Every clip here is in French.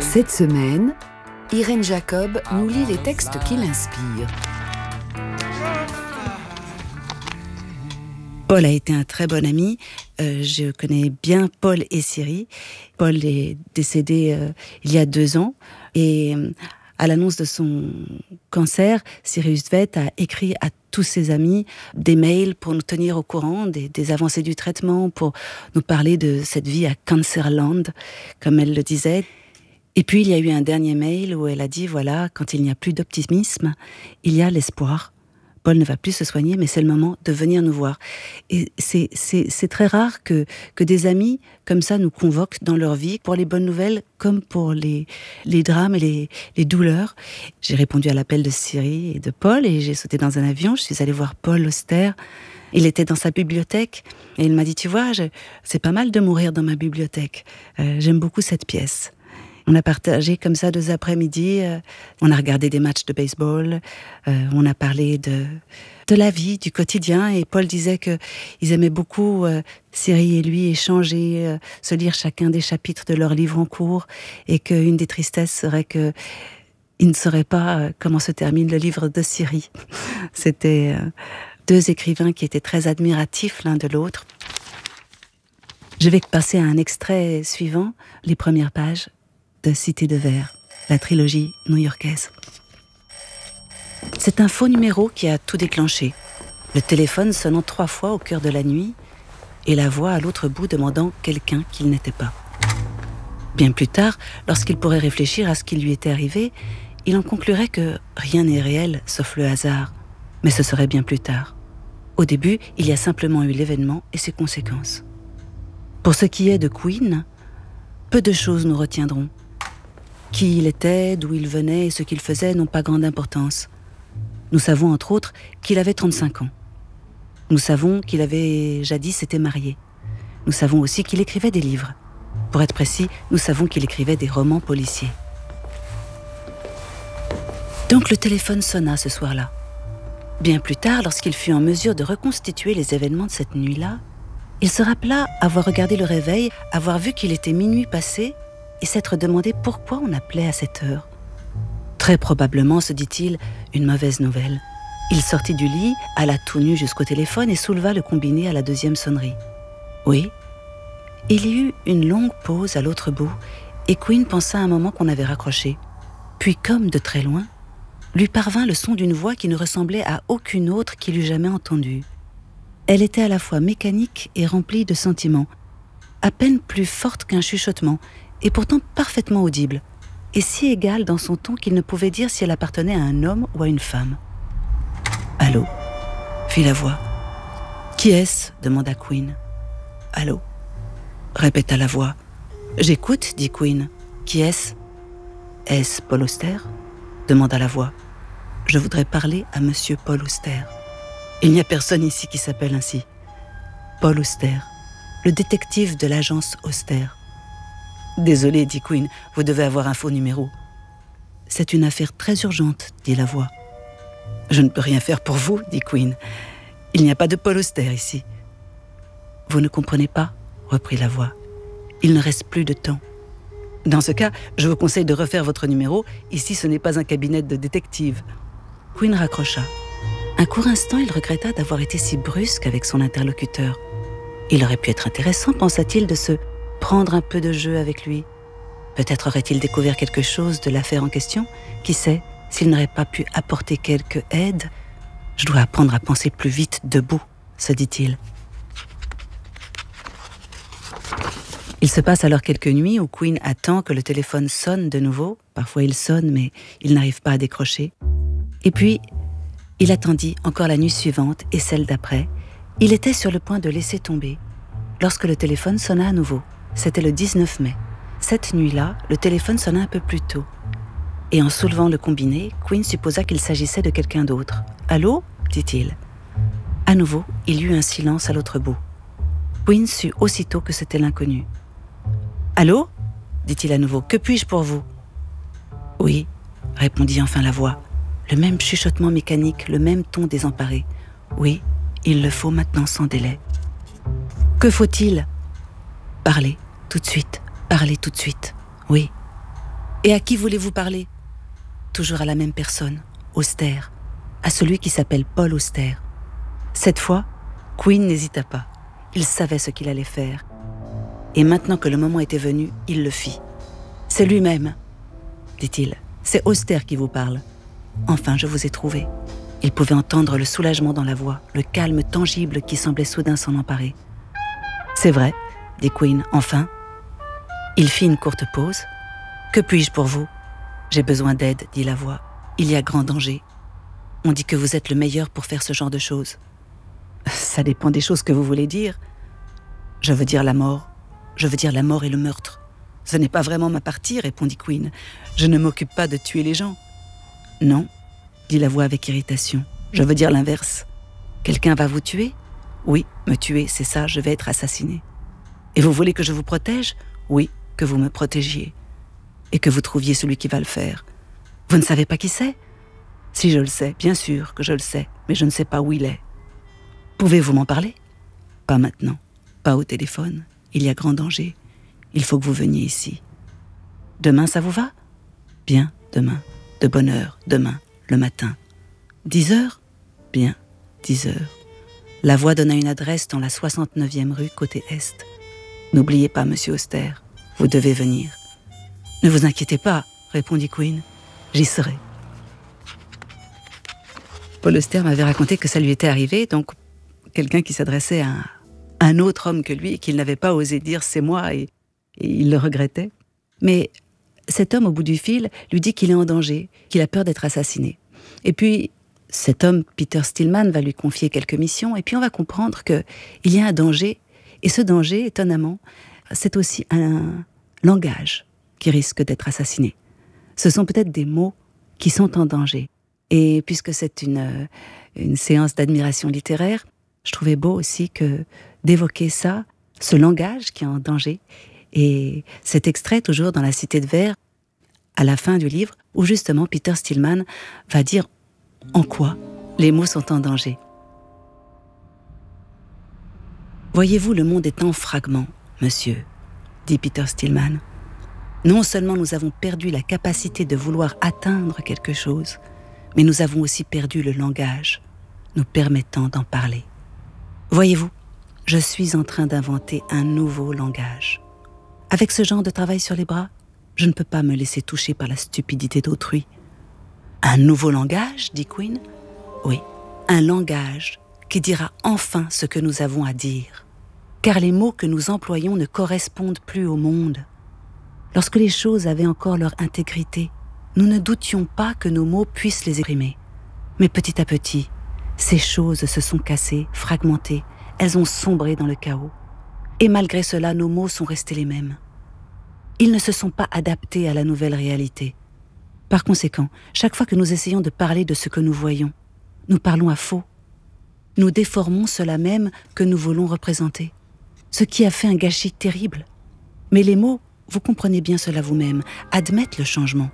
Cette semaine, Irène Jacob nous lit les textes qui l'inspirent. Paul a été un très bon ami. Je connais bien Paul et Siri. Paul est décédé il y a 2 ans. Et à l'annonce de son cancer, Sirius Vet a écrit à tous ses amis des mails pour nous tenir au courant des avancées du traitement, pour nous parler de cette vie à Cancerland, comme elle le disait. Et puis il y a eu un dernier mail où elle a dit, voilà, quand il n'y a plus d'optimisme, il y a l'espoir. Paul ne va plus se soigner, mais c'est le moment de venir nous voir. Et c'est très rare que des amis comme ça nous convoquent dans leur vie, pour les bonnes nouvelles comme pour les drames et les douleurs. J'ai répondu à l'appel de Siri et de Paul et j'ai sauté dans un avion. Je suis allée voir Paul Auster. Il était dans sa bibliothèque et il m'a dit, tu vois, c'est pas mal de mourir dans ma bibliothèque. J'aime beaucoup cette pièce. On a partagé comme ça 2 après-midi, on a regardé des matchs de baseball, on a parlé de la vie, du quotidien, et Paul disait qu'ils aimaient beaucoup, Siri et lui, échanger, se lire chacun des chapitres de leur livre en cours, et qu'une des tristesses serait qu'ils ne sauraient pas comment se termine le livre de Siri. C'était 2 écrivains qui étaient très admiratifs l'un de l'autre. Je vais passer à un extrait suivant, les premières pages de Cité de Verre, la trilogie new-yorkaise. C'est un faux numéro qui a tout déclenché. Le téléphone sonnant 3 fois au cœur de la nuit et la voix à l'autre bout demandant quelqu'un qu'il n'était pas. Bien plus tard, lorsqu'il pourrait réfléchir à ce qui lui était arrivé, il en conclurait que rien n'est réel sauf le hasard. Mais ce serait bien plus tard. Au début, il y a simplement eu l'événement et ses conséquences. Pour ce qui est de Queen, peu de choses nous retiendront. Qui il était, d'où il venait et ce qu'il faisait n'ont pas grande importance. Nous savons entre autres qu'il avait 35 ans. Nous savons qu'il avait jadis été marié. Nous savons aussi qu'il écrivait des livres. Pour être précis, nous savons qu'il écrivait des romans policiers. Donc le téléphone sonna ce soir-là. Bien plus tard, lorsqu'il fut en mesure de reconstituer les événements de cette nuit-là, il se rappela avoir regardé le réveil, avoir vu qu'il était minuit passé et s'être demandé pourquoi on appelait à cette heure. Très probablement, se dit-il, une mauvaise nouvelle. Il sortit du lit, alla tout nu jusqu'au téléphone et souleva le combiné à la 2e sonnerie. Oui, il y eut une longue pause à l'autre bout et Queen pensa un moment qu'on avait raccroché. Puis, comme de très loin, lui parvint le son d'une voix qui ne ressemblait à aucune autre qu'il eût jamais entendue. Elle était à la fois mécanique et remplie de sentiments, à peine plus forte qu'un chuchotement, et pourtant parfaitement audible, et si égale dans son ton qu'il ne pouvait dire si elle appartenait à un homme ou à une femme. « Allô ?» fit la voix. « Qui est-ce » demanda Queen. « Allô ?» répéta la voix. « J'écoute » dit Queen. « Qui est-ce » ? « Est-ce Paul Auster » demanda la voix. « Je voudrais parler à monsieur Paul Auster. » Il n'y a personne ici qui s'appelle ainsi. Paul Auster, le détective de l'agence Auster. Désolé, dit Queen, vous devez avoir un faux numéro. C'est une affaire très urgente, dit la voix. Je ne peux rien faire pour vous, dit Queen. Il n'y a pas de Paul Auster ici. Vous ne comprenez pas, reprit la voix. Il ne reste plus de temps. Dans ce cas, je vous conseille de refaire votre numéro. Ici, ce n'est pas un cabinet de détective. Queen raccrocha. Un court instant, il regretta d'avoir été si brusque avec son interlocuteur. Il aurait pu être intéressant, pensa-t-il, de se prendre un peu de jeu avec lui. Peut-être aurait-il découvert quelque chose de l'affaire en question. Qui sait, s'il n'aurait pas pu apporter quelque aide. Je dois apprendre à penser plus vite debout, se dit-il. Il se passe alors quelques nuits où Queen attend que le téléphone sonne de nouveau. Parfois il sonne, mais il n'arrive pas à décrocher. Et puis, il attendit encore la nuit suivante et celle d'après. Il était sur le point de laisser tomber lorsque le téléphone sonna à nouveau. C'était le 19 mai. Cette nuit-là, le téléphone sonna un peu plus tôt. Et en soulevant le combiné, Queen supposa qu'il s'agissait de quelqu'un d'autre. « Allô ?» dit-il. À nouveau, il y eut un silence à l'autre bout. Queen sut aussitôt que c'était l'inconnu. « Allô ?» dit-il à nouveau. « Que puis-je pour vous ?» ?»« Oui » répondit enfin la voix. Le même chuchotement mécanique, le même ton désemparé. « Oui, il le faut maintenant sans délai. »« Que faut-il ?»« Parler, tout de suite. Parler tout de suite. Oui. » Et à qui voulez-vous parler ? Toujours à la même personne, Auster, à celui qui s'appelle Paul Auster. Cette fois, Quinn n'hésita pas. Il savait ce qu'il allait faire. Et maintenant que le moment était venu, il le fit. « C'est lui-même, dit-il. C'est Auster qui vous parle. Enfin, je vous ai trouvé. » Il pouvait entendre le soulagement dans la voix, le calme tangible qui semblait soudain s'en emparer. « C'est vrai, dit Quinn, enfin. » Il fit une courte pause. « Que puis-je pour vous ? » « J'ai besoin d'aide, dit la voix. Il y a grand danger. On dit que vous êtes le meilleur pour faire ce genre de choses. » « Ça dépend des choses que vous voulez dire. »« Je veux dire la mort. Je veux dire la mort et le meurtre. »« Ce n'est pas vraiment ma partie, répondit Quinn. Je ne m'occupe pas de tuer les gens. »« Non, dit la voix avec irritation. Je veux dire l'inverse. Quelqu'un va vous tuer ? Oui, me tuer, c'est ça, je vais être assassiné. Et vous voulez que je vous protège ? Oui, que vous me protégiez. Et que vous trouviez celui qui va le faire. Vous ne savez pas qui c'est ? Si je le sais, bien sûr que je le sais, mais je ne sais pas où il est. Pouvez-vous m'en parler ? Pas maintenant, pas au téléphone. Il y a grand danger. Il faut que vous veniez ici. Demain, ça vous va ? Bien, demain. De bonne heure, demain, le matin. 10 heures ? Bien, 10 heures. La voix donna une adresse dans la 69e rue, côté Est. N'oubliez pas, monsieur Auster, vous devez venir. Ne vous inquiétez pas, répondit Quinn. J'y serai. Paul Auster m'avait raconté que ça lui était arrivé, donc quelqu'un qui s'adressait à un autre homme que lui et qu'il n'avait pas osé dire « c'est moi » et il le regrettait. Mais cet homme, au bout du fil, lui dit qu'il est en danger, qu'il a peur d'être assassiné. Et puis, cet homme, Peter Stillman, va lui confier quelques missions et puis on va comprendre qu'il y a un danger. Et ce danger, étonnamment, c'est aussi un langage qui risque d'être assassiné. Ce sont peut-être des mots qui sont en danger. Et puisque c'est une séance d'admiration littéraire, je trouvais beau aussi d'évoquer ça, ce langage qui est en danger. Et cet extrait, toujours dans La Cité de Verre, à la fin du livre, où justement Peter Stillman va dire en quoi les mots sont en danger. Voyez-vous, le monde est en fragments, monsieur, dit Peter Stillman. Non seulement nous avons perdu la capacité de vouloir atteindre quelque chose, mais nous avons aussi perdu le langage, nous permettant d'en parler. Voyez-vous, je suis en train d'inventer un nouveau langage. Avec ce genre de travail sur les bras, je ne peux pas me laisser toucher par la stupidité d'autrui. Un nouveau langage, dit Quinn ? Oui, un langage qui dira enfin ce que nous avons à dire. Car les mots que nous employons ne correspondent plus au monde. Lorsque les choses avaient encore leur intégrité, nous ne doutions pas que nos mots puissent les exprimer. Mais petit à petit, ces choses se sont cassées, fragmentées, elles ont sombré dans le chaos. Et malgré cela, nos mots sont restés les mêmes. Ils ne se sont pas adaptés à la nouvelle réalité. Par conséquent, chaque fois que nous essayons de parler de ce que nous voyons, nous parlons à faux. Nous déformons cela même que nous voulons représenter. Ce qui a fait un gâchis terrible. Mais les mots, vous comprenez bien cela vous-même, admettent le changement.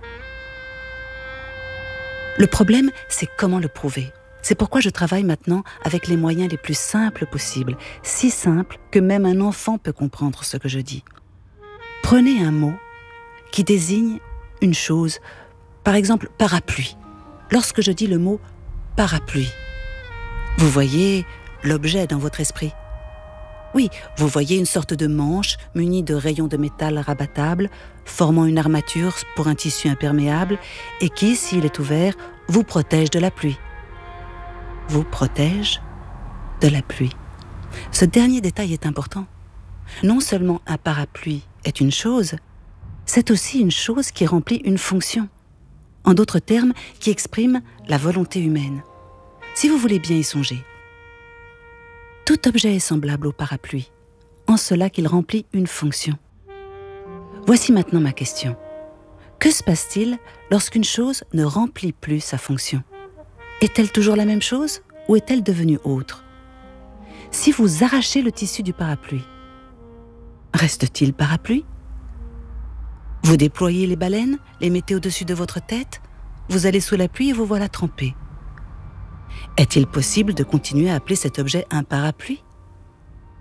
Le problème, c'est comment le prouver. C'est pourquoi je travaille maintenant avec les moyens les plus simples possibles, si simples que même un enfant peut comprendre ce que je dis. Prenez un mot qui désigne une chose, par exemple parapluie. Lorsque je dis le mot parapluie, vous voyez l'objet dans votre esprit. Oui, vous voyez une sorte de manche munie de rayons de métal rabattables, formant une armature pour un tissu imperméable et qui, s'il est ouvert, vous protège de la pluie. Vous protège de la pluie. Ce dernier détail est important. Non seulement un parapluie est une chose, c'est aussi une chose qui remplit une fonction. En d'autres termes, qui exprime la volonté humaine. Si vous voulez bien y songer. Tout objet est semblable au parapluie, en cela qu'il remplit une fonction. Voici maintenant ma question. Que se passe-t-il lorsqu'une chose ne remplit plus sa fonction ? Est-elle toujours la même chose ou est-elle devenue autre ? Si vous arrachez le tissu du parapluie, reste-t-il parapluie ? Vous déployez les baleines, les mettez au-dessus de votre tête, vous allez sous la pluie et vous voilà trempés. Est-il possible de continuer à appeler cet objet un parapluie ?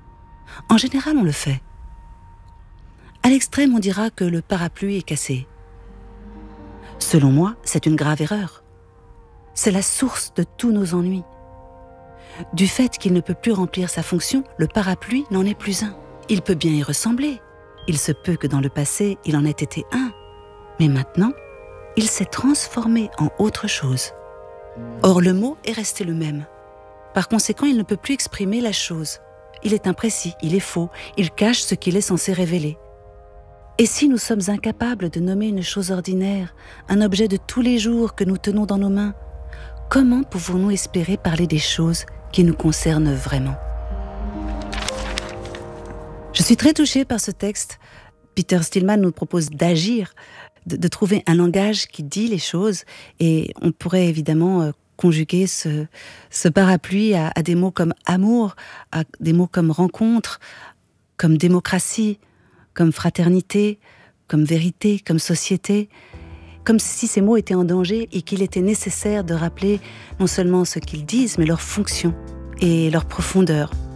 En général, on le fait. À l'extrême, on dira que le parapluie est cassé. Selon moi, c'est une grave erreur. C'est la source de tous nos ennuis. Du fait qu'il ne peut plus remplir sa fonction, le parapluie n'en est plus un. Il peut bien y ressembler. Il se peut que dans le passé, il en ait été un. Mais maintenant, il s'est transformé en autre chose. Or, le mot est resté le même. Par conséquent, il ne peut plus exprimer la chose. Il est imprécis, il est faux, il cache ce qu'il est censé révéler. Et si nous sommes incapables de nommer une chose ordinaire, un objet de tous les jours que nous tenons dans nos mains, comment pouvons-nous espérer parler des choses qui nous concernent vraiment ? Je suis très touchée par ce texte. Peter Stillman nous propose d'agir, de trouver un langage qui dit les choses, et on pourrait évidemment conjuguer ce parapluie à des mots comme amour, à des mots comme rencontre, comme démocratie, comme fraternité, comme vérité, comme société, comme si ces mots étaient en danger et qu'il était nécessaire de rappeler non seulement ce qu'ils disent, mais leur fonction et leur profondeur.